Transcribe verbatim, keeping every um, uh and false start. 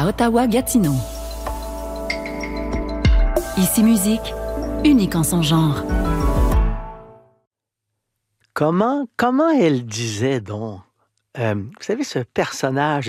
à Ottawa-Gatineau. Ici Musique, unique en son genre. Comment, comment elle disait donc? Euh, vous savez, ce personnage